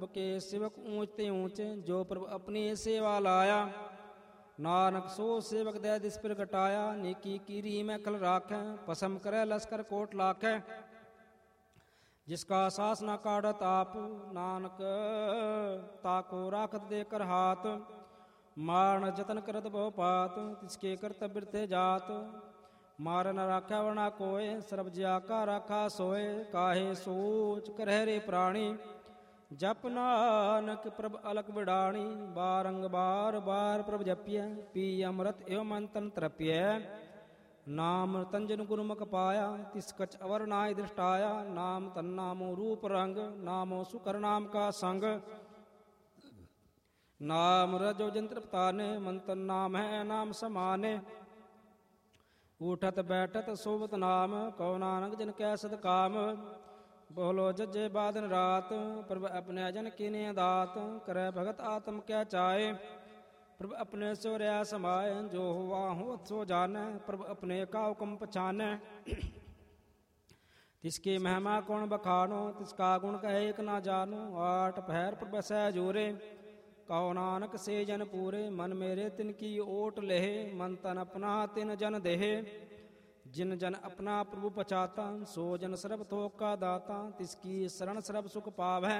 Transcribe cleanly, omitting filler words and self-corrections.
के सेवक ऊंचते ऊंचे, जो प्रभु अपनी सेवा लाया। नानक सो सेवक दे दिस प्रगटाया, नेकी कीरी में कल राखै, पसम करे लश्कर कोट लाखै। जिसका सास न काढ़त आप, नानक ताको राखत देकर हाथ। मारन जतन करत बहु पात, तिसके कर्तव्य ते जात। मार न राखै वरना कोय, सर्ब जिया का राखा सोय। काहे सोच करह रे प्राणी, जप नानक प्रभ अलख बिडाणी। बारंबार बार प्रभ जपिय, पी अमृत एवं मंतन तरपिय। नाम तंजन गुरुमुख पाया, तिस कछ अवर नाय दृष्टाया। नाम तन नामो रूप रंग, नामो सुकर नाम का संग। नाम रजो जंत्र पताने, मंतन नाम है नाम समाने। उठत बैठत सोबत नाम, कहो नानक जिन कै सद काम। बोलो जजे बादन रात, प्रभ अपने जन कीने दात। करे भगत आत्म क्या चाहे, प्रभ अपने सो रया समाए। जो हुआ हो सो जाने, प्रभ अपने का हुक्म पछाने। तिसकी महिमा कौन बखानो, तिसका गुण कहे एक ना जानो। आठ पहर प्रभ सह जोरे, कहो नानक से जन पूरे। मन मेरे तिनकी ओट लेहे, मन तन अपना तिन जन देहे। जिन जन अपना प्रभु पचाता, सो जन सर्ब थोक का दाता। तिसकी शरण सर्ब सुख पावै,